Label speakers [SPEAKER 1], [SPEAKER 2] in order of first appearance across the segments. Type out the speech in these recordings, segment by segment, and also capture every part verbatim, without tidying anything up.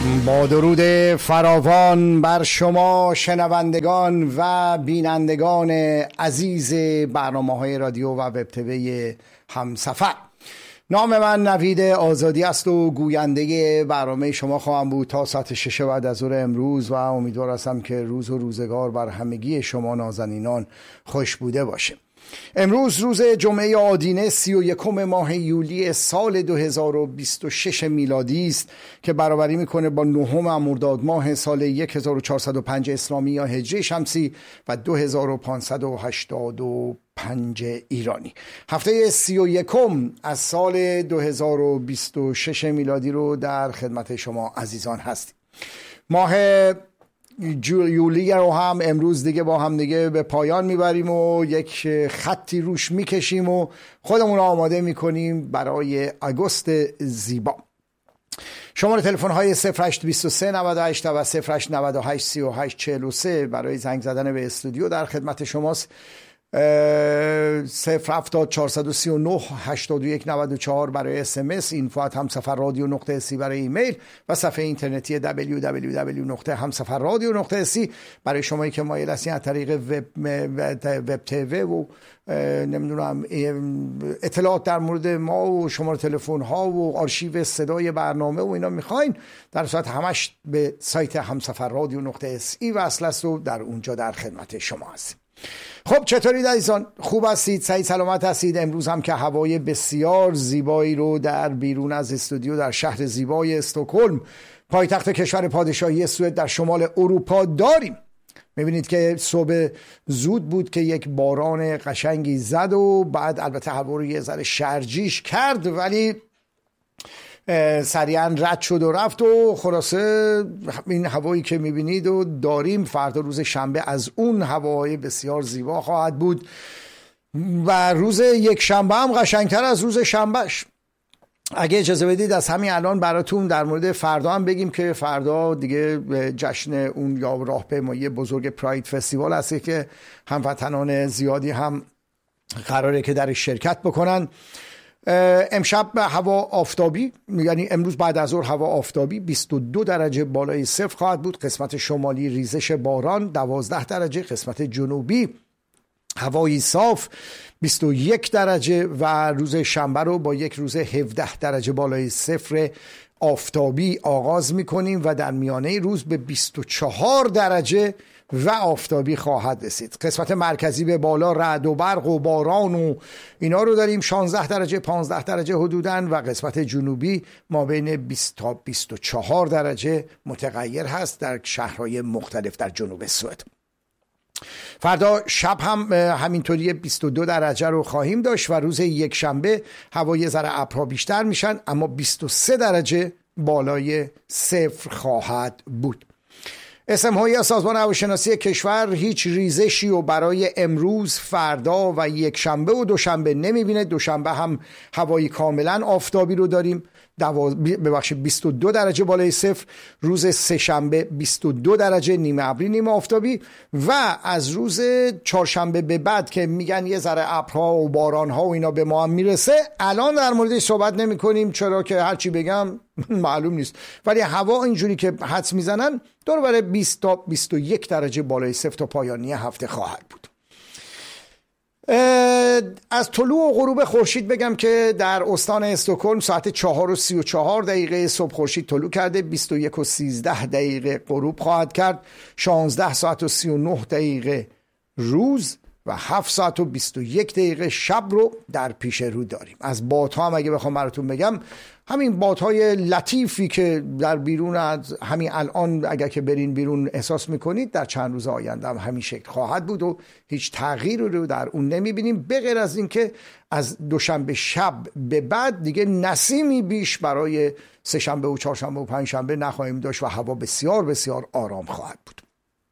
[SPEAKER 1] با درود فراوان بر شما شنوندگان و بینندگان عزیز برنامه‌های رادیو و وب تیوی همسفر، نام من نوید آزادی است و گوینده برنامه شما خواهم بود تا ساعت شش بعد از ظهر امروز و امیدوار هستم که روز و روزگار بر همگی شما نازنینان خوش بوده باشه. امروز روز جمعه آدینه سی و یکم ماه یولی سال دو هزار و بیست و شش میلادی است که برابری میکنه با نهم مرداد ماه سال هزار و چهارصد و پنج اسلامی یا هجری شمسی و دو هزار و پانصد و هشتاد و پنج ایرانی. هفته سی و یکم از سال دو هزار و بیست و شش میلادی رو در خدمت شما عزیزان هستیم. ماه یولی رو هم امروز دیگه با هم دیگه به پایان میبریم و یک خطی روش میکشیم و خودمون رو آماده میکنیم برای آگوست زیبا. شماره تلفن های صفر هشت دو سه نود و هشت و صفر هشت نود و هشت سی و هشت چهل و سه برای زنگ زدن به استودیو در خدمت شماست. صفر هفتاد چهارصد و سی و نه هشتاد و یک نود و چهار برای اس ام اس، اینفو ات همسفر رادیو نقطه سی برای ایمیل و صفحه اینترنتی دبلیو دبلیو دبلیو نقطه همسفر رادیو نقطه سی برای شمایی که مایل هستین از طریق وب وب تیوی و نمیدونم اطلاعات در مورد ما و شماره تلفن ها و آرشیو صدای برنامه و اینا میخواین، در صورت همش به سایت همسفر رادیو نقطه سی وصل است و در اونجا در خدمت شما هستیم. خب چطورید عزیزان؟ خوب هستید؟ صحیح سلامت هستید؟ امروز هم که هوای بسیار زیبایی رو در بیرون از استودیو در شهر زیبای استکهلم، پایتخت کشور پادشاهی سوئد در شمال اروپا داریم. میبینید که صبح زود بود که یک باران قشنگی زد و بعد البته هوا رو یه ذره شرجیش کرد ولی سریعا رد شد و رفت و خلاصه این هوایی که میبینید و داریم. فردا روز شنبه از اون هوای بسیار زیبا خواهد بود و روز یک شنبه هم قشنگتر از روز شنبهش. اگه اجازه بدید از همین الان براتون در مورد فردا هم بگیم که فردا دیگه جشن اون یا راهپیمایی بزرگ پراید فستیوال هستی که هموطنان زیادی هم قراره که درش شرکت بکنن. امشب هوا آفتابی، یعنی امروز بعد از ظهر هوا آفتابی، بیست و دو درجه بالای صفر خواهد بود. قسمت شمالی ریزش باران، دوازده درجه. قسمت جنوبی هوایی صاف، بیست و یک درجه و روز شنبه رو با یک روز هفده درجه بالای صفر آفتابی آغاز میکنیم و در میانه روز به بیست و چهار درجه و آفتابی خواهد رسید. قسمت مرکزی به بالا رعد و برق و باران و اینا رو داریم، شانزده درجه پانزده درجه حدوداً و قسمت جنوبی ما بین بیست تا بیست و چهار درجه متغیر هست در شهرهای مختلف در جنوب سوئد. فردا شب هم همینطوری بیست و دو درجه رو خواهیم داشت و روز یک شنبه هوا یه ذره ابرها بیشتر میشن اما بیست و سه درجه بالای صفر خواهد بود. اسم های سازمان هواشناسی کشور هیچ ریزشی و برای امروز، فردا و یک شنبه و دوشنبه نمیبینه. دوشنبه هم هوایی کاملا آفتابی رو داریم، ببخشید بیست و دو درجه بالای صفر. روز سه شنبه بیست و دو درجه نیمه ابری نیمه آفتابی و از روز چهارشنبه به بعد که میگن یه ذره ابرها و بارانها و اینا به ما هم میرسه، الان در موردش صحبت نمی کنیم چرا که هرچی بگم معلوم نیست، ولی هوا اینجوری که حدس میزنن دور برای بیست تا بیست و یک درجه بالای صفر تا پایانی هفته خواهد بود. از طلوع و غروب خورشید بگم که در استان استکهلم ساعت چهار و سی و چهار دقیقه صبح خورشید طلوع کرده، بیست و یک و سیزده دقیقه غروب خواهد کرد، شانزده ساعت و سی و نه دقیقه روز و هفت ساعت و بیست و یک دقیقه شب رو در پیش رو داریم. از بادها هم اگه بخوام براتون بگم، همین بادهای لطیفی که در بیرون از همین الان اگر که برین بیرون احساس میکنید در چند روز آینده هم همین شکل خواهد بود و هیچ تغییر رو در اون نمیبینیم، به غیر از این که از دوشنبه شب به بعد دیگه نسیمی بیش برای سه شنبه و چهارشنبه و پنج شنبه نخواهیم داشت و هوا بسیار بسیار آرام خواهد بود.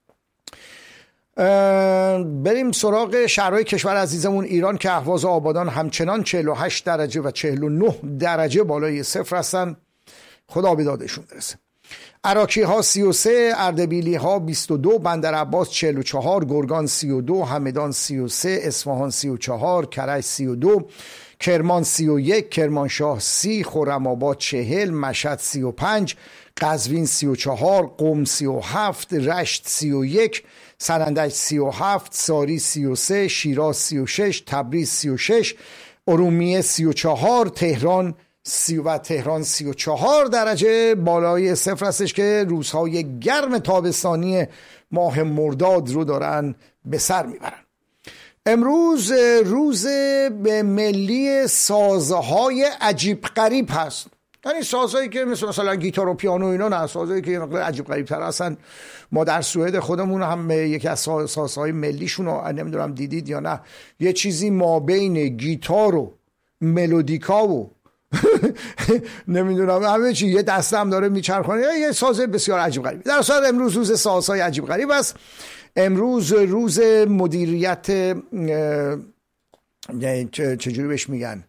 [SPEAKER 1] بریم سراغ شهرهای کشور عزیزمون ایران که اهواز و آبادان همچنان چهل و هشت درجه و چهل و نه درجه بالای صفر هستن، خدا به دادشون برسه. عراقی ها سی و سه، اردبیلی ها بیست و دو، بندر عباس چهل و چهار، گرگان سی و دو، همدان سی و سه، اصفهان سی و چهار، کرج سی و دو، کرمان سی و یک، کرمانشاه سی، خرم‌آباد چهل، مشهد سی و پنج، قزوین سی و چهار، قم سی و هفت، رشت سی و یک، سرندج سی و هفت، ساری سی و سه، شیراز سی و شش، تبریز سی و شش، ارومیه سی و چهار، تهران سی و تهران سی و چهار درجه بالای صفر هستش که روزهای گرم تابستانی ماه مرداد رو دارن به سر میبرن. امروز روز به ملی سازهای عجیب غریب هست، یعنی سازهایی که مثل مثلا گیتار و پیانو اینا نه، سازهایی که عجیب غریب تر هستن. ما در سوئد خودمون هم یکی از سازهای ملیشون رو نمیدونم دیدید یا نه، یه چیزی ما بین گیتار و ملودیکا و نمیدونم همه چی یه دسته هم داره میچرخونه، یه ساز بسیار عجیب غریب. در اصل امروز روز سازهای عجیب غریب است. امروز روز مدیریت چجوری بهش میگن،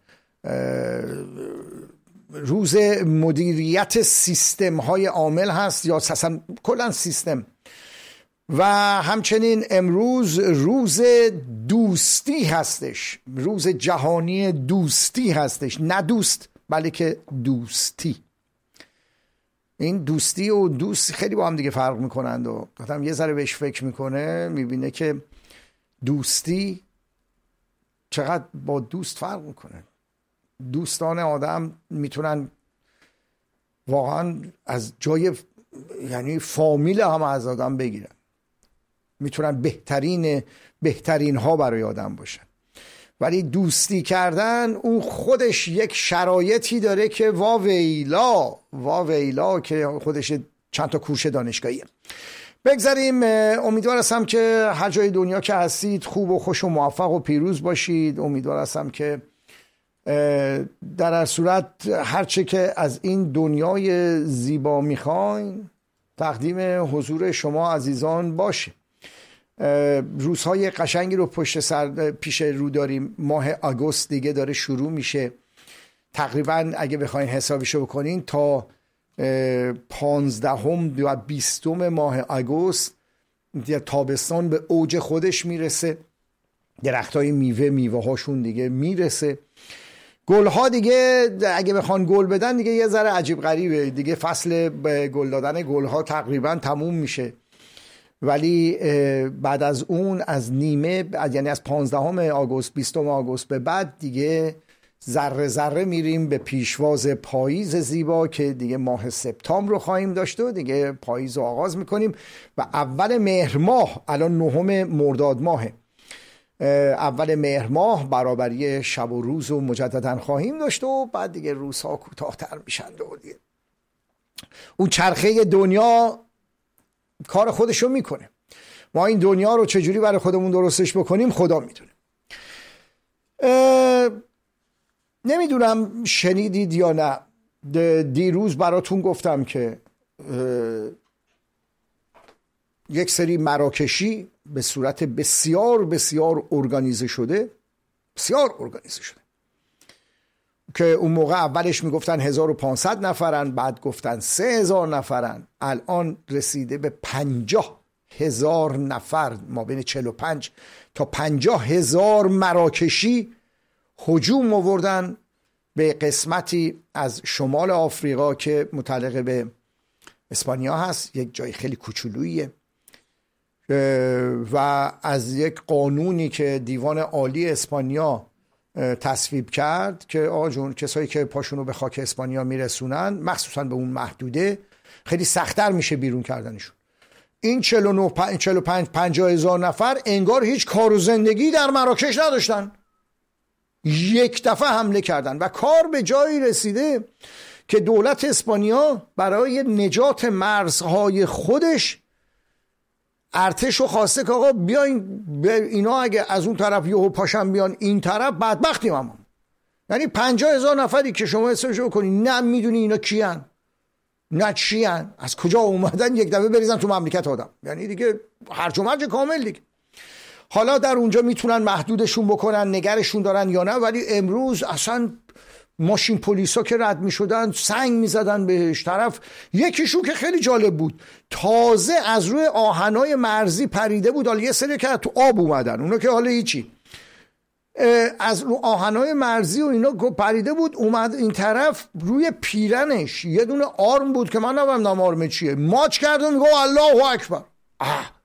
[SPEAKER 1] روز مدیریت سیستم های عامل هست یا اصلا کلا سیستم. و همچنین امروز روز دوستی هستش، روز جهانی دوستی هستش، نه دوست بلکه دوستی. این دوستی و دوست خیلی با هم دیگه فرق میکنند و آدم یه ذره بهش فکر میکنه میبینه که دوستی چقدر با دوست فرق میکنه. دوستان آدم میتونن واقعا از جای یعنی فامیل هم از آدم بگیرن، میتونن بهترین بهترین ها برای آدم باشن، ولی دوستی کردن اون خودش یک شرایطی داره که وا ویلا وا ویلا که خودش چند تا کورس دانشگاهیه. بگذاریم. امیدوار هستم که هر جای دنیا که هستید خوب و خوش و موفق و پیروز باشید. امیدوار هستم که در هر صورت هرچه که از این دنیای زیبا میخواین تقدیم حضور شما عزیزان باشه. روزهای قشنگی رو پشت سر پیش رو داریم. ماه آگوست دیگه داره شروع میشه. تقریبا اگه بخواین حسابشو بکنین تا پانزدهم و بیستم ماه آگوست تابستان به اوج خودش میرسه. درختای میوه میوه هاشون دیگه میرسه. گل ها دیگه اگه بخوان گل بدن دیگه یه ذره عجیب غریبه دیگه. فصل گل دادن گل ها تقریبا تموم میشه، ولی بعد از اون از نیمه یعنی از پانزدهم آگوست بیستم آگوست به بعد دیگه ذره ذره میریم به پیشواز پاییز زیبا که دیگه ماه سپتامبر رو خواهیم داشت و دیگه پاییز رو آغاز میکنیم و اول مهر ماه، الان نهم مرداد ماهه، اول مهر ماه برابری شب و روز رو مجددا خواهیم داشت و بعد دیگه روزها کوتاه‌تر میشن و دیگه اون چرخه دنیا کار خودشو میکنه. ما این دنیا رو چجوری برای خودمون درستش بکنیم خدا میدونه. نمیدونم شنیدید یا نه، دیروز براتون گفتم که یک سری مراکشی به صورت بسیار بسیار ارگانیزه شده بسیار ارگانیزه شده که اون موقع اولش میگفتن هزار و پانصد نفرن، بعد گفتن سه هزار نفرن، الان رسیده به پنجاه هزار نفر، ما بین چهل و پنج تا پنجاه هزار مراکشی هجوم آوردن به قسمتی از شمال آفریقا که متعلق به اسپانیا هست، یک جای خیلی کوچولوییه و از یک قانونی که دیوان عالی اسپانیا تصویب کرد که آقا جون کسایی که پاشونو به خاک اسپانیا میرسونن مخصوصا به اون محدوده خیلی سخت‌تر میشه بیرون کردنشون. این چهل و نه چهل و پنج پنجاه هزار نفر انگار هیچ کار و زندگی در مراکش نداشتن، یک دفعه حمله کردن و کار به جایی رسیده که دولت اسپانیا برای نجات مرزهای خودش ارتشو خواسته که آقا بیاین اینا اگه از اون طرف یهو پاشن بیان این طرف بدبختیم. هم یعنی پنجاه هزار نفری که شما حسابشو کنین، نه میدونی اینا کیان نه چیان از کجا اومدن یک دفعه بریزن تو مملکت آدم، یعنی دیگه هرج و مرج کامل دیگه. حالا در اونجا میتونن محدودشون بکنن، نگرشون دارن یا نه، ولی امروز اصلا ماشین پلیسا که رد میشدن سنگ میزدن بهش. طرف یکیشون که خیلی جالب بود تازه از روی آهنای مرزی پریده بود، حالا یه سری که تو آب اومدن اونا که حالا هیچی، از رو آهنای مرزی و اینا پریده بود، اومد این طرف روی پیرنش یه دونه آرم بود که من نمیدونم نام آرم چیه، ماچ کرد و میگه الله اکبر. اه